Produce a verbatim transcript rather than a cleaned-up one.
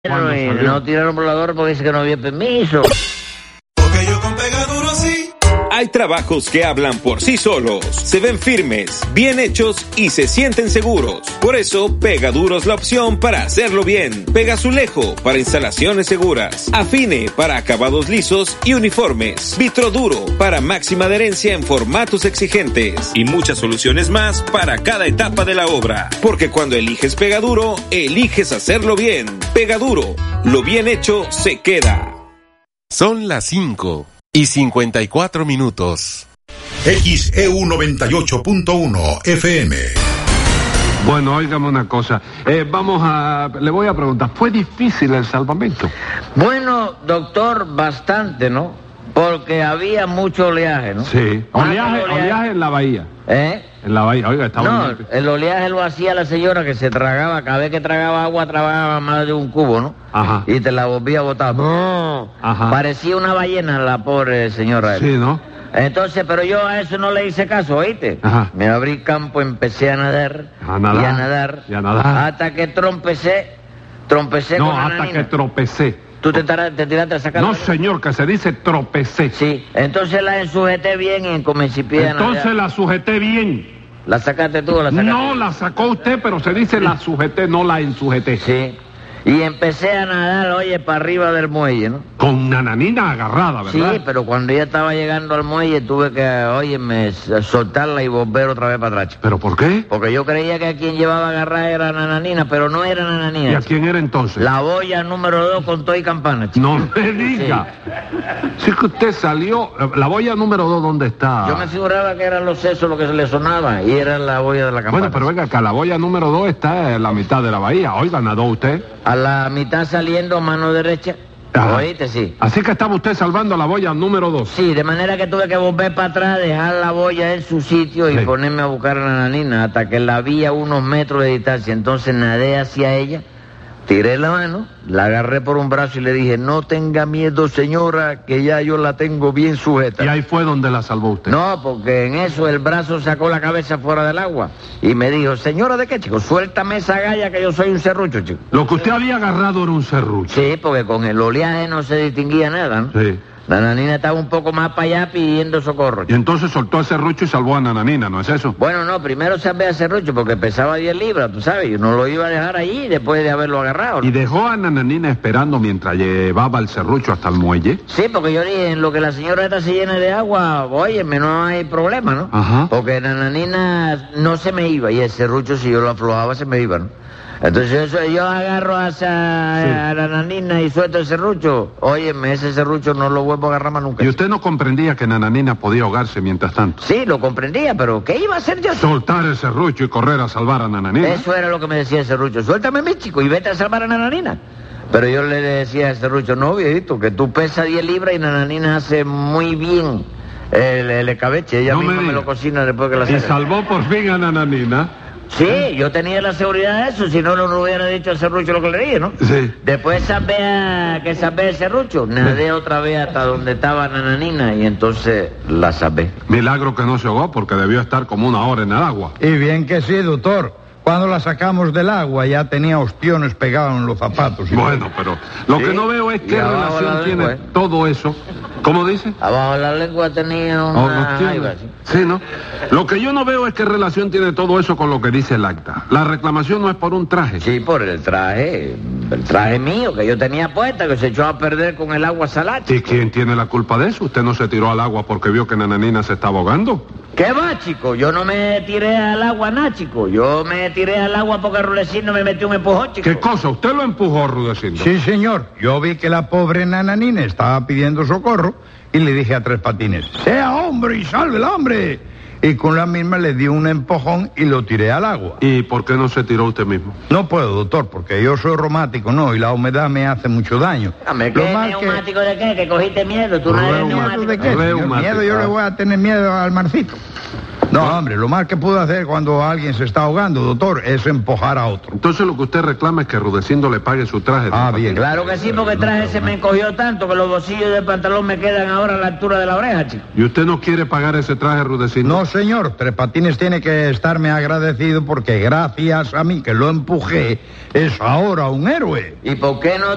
No, y no tiraron por la borda porque dice que no había permiso. Porque yo con Pegaduro sí. Hay trabajos que hablan por sí solos, se ven firmes, bien hechos y se sienten seguros. Por eso, Pegaduro es la opción para hacerlo bien. Pegazulejo para instalaciones seguras. Afine para acabados lisos y uniformes. Vitroduro para máxima adherencia en formatos exigentes. Y muchas soluciones más para cada etapa de la obra. Porque cuando eliges Pegaduro, eliges hacerlo bien. Pegaduro, lo bien hecho se queda. Son las cinco y cincuenta y cuatro minutos. X E U noventa y ocho punto uno F M. Bueno, óigame una cosa. Eh, vamos a... Le voy a preguntar, ¿fue difícil el salvamento? Bueno, doctor, bastante, ¿no? Porque había mucho oleaje, ¿no? Sí. Oleaje, oleaje, oleaje en la bahía. ¿Eh? En la bahía, oiga, estaba... No, el, el oleaje lo hacía la señora que se tragaba, cada vez que tragaba agua, tragaba más de un cubo, ¿no? Ajá. Y te la volvía a botar. Ajá. Parecía una ballena la pobre señora. Sí, ¿no? Entonces, pero yo a eso no le hice caso, ¿oíste? Ajá. Me abrí campo, empecé a nadar, a nadar, y a nadar, y a nadar. hasta que trompecé, trompecé no, con hasta Nananina. que tropecé. ¿Tú te, te tiraste a sacar? No, señor, que se dice tropecé. Sí, entonces la sujeté bien y comencé a Entonces nadar. la sujeté bien. ¿La sacaste tú o la sacaste? No, la sacó usted, pero se dice la sujeté, no la ensujeté. Sí. Y empecé a nadar, oye, para arriba del muelle, ¿no? Con Nananina agarrada, ¿verdad? Sí, pero cuando ella estaba llegando al muelle tuve que, oye, me, soltarla y volver otra vez para atrás. ¿Pero por qué? Porque yo creía que a quien llevaba agarrada era Nananina, pero no era Nananina. ¿Y a quién era entonces? La boya número dos con todo y campana, chico. No me diga. Sí. Sí que usted salió... La boya número dos, ¿dónde está? Yo me figuraba que eran los sesos lo que se le sonaba y era la boya de la campana. Bueno, pero venga, acá la boya número dos está en la mitad de la bahía. Oiga, ¿nadó usted? A la mitad saliendo, mano derecha. Ajá. ¿Oíste? Sí. Así que estaba usted salvando la boya número dos. Sí, de manera que tuve que volver para atrás, dejar la boya en su sitio y sí. ponerme a buscar a la Nananina hasta que la vi a unos metros de distancia. Entonces nadé hacia ella, tiré la mano, la agarré por un brazo y le dije, no tenga miedo, señora, que ya yo la tengo bien sujeta. Y ahí fue donde la salvó usted. No, porque en eso el brazo sacó la cabeza fuera del agua y me dijo, señora, ¿de qué, chico? Suéltame esa galla que yo soy un serrucho, chico. Lo que usted había agarrado era un serrucho. Sí, porque con el oleaje no se distinguía nada, ¿no? Sí. La Nananina estaba un poco más para allá pidiendo socorro, chico. Y entonces soltó a serrucho y salvó a Nananina, ¿no es eso? Bueno, no, primero salvé a serrucho porque pesaba diez libras, tú sabes, yo no lo iba a dejar allí después de haberlo agarrado, ¿no? ¿Y dejó a Nananina esperando mientras llevaba el serrucho hasta el muelle? Sí, porque yo dije, en lo que la señora esta se llene de agua, óyeme, no hay problema, ¿no? Ajá. Porque Nananina no se me iba y el serrucho, si yo lo aflojaba, se me iba, ¿no? Entonces eso, yo agarro a, esa, sí. a la Nananina y suelto el serrucho. Óyeme, ese serrucho no lo vuelvo a agarrar más nunca. ¿Y usted no comprendía que Nananina podía ahogarse mientras tanto? Sí, lo comprendía, pero ¿qué iba a hacer yo? Soltar el serrucho y correr a salvar a Nananina. Eso era lo que me decía el serrucho. Suéltame, mi chico, y vete a salvar a Nananina. Pero yo le decía al serrucho, no, viejito, que tú pesas diez libras y Nananina hace muy bien el, el escabeche. Ella no misma me, me lo cocina después que la saca. ¿Y salvó por fin a Nananina? Sí, yo tenía la seguridad de eso, si no, no hubiera dicho al serrucho lo que le dije, ¿no? Sí. Después sabía que sabía el serrucho, nadé otra vez hasta donde estaba Nananina y entonces la sabé. Milagro que no se ahogó porque debió estar como una hora en el agua. Y bien que sí, doctor. Cuando la sacamos del agua ya tenía ostiones pegados en los zapatos. Bueno, pero lo ¿Sí? que no veo es qué relación tiene lengua, ¿eh? todo eso. ¿Cómo dice? Abajo de la lengua tenía una jaiba, ¿sí? Sí, ¿no? Lo que yo no veo es qué relación tiene todo eso con lo que dice el acta. La reclamación no es por un traje. Sí, por el traje, el traje mío que yo tenía puesta, que se echó a perder con el agua salada. ¿Y quién tiene la culpa de eso? ¿Usted no se tiró al agua porque vio que Nananina se estaba ahogando? ¿Qué va, chico? Yo no me tiré al agua, nada, chico. Yo me tiré al agua porque Rudecindo me metió un empujón, chico. ¿Qué cosa? ¿Usted lo empujó, Rudecindo? Sí, señor. Yo vi que la pobre Nananina estaba pidiendo socorro y le dije a Tres Patines, sea hombre y salve el hombre. Y con la misma le di un empujón y lo tiré al agua. ¿Y por qué no se tiró usted mismo? No puedo, doctor, porque yo soy reumático, ¿no? Y la humedad me hace mucho daño. Dame, ¿qué neumático que... de qué? ¿Que cogiste miedo? ¿Tú no eres neumático? ¿De qué? Miedo, yo le voy a tener miedo al marcito. No, hombre, lo más que puedo hacer cuando alguien se está ahogando, doctor, es empujar a otro. Entonces lo que usted reclama es que Rudecindo le pague su traje. Ah, bien. Claro que sí, porque el traje se me encogió tanto que los bolsillos del pantalón me quedan ahora a la altura de la oreja, chico. ¿Y usted no quiere pagar ese traje, Rudecindo? No, señor. Tres Patines tiene que estarme agradecido porque gracias a mí que lo empujé, es ahora un héroe. ¿Y por qué no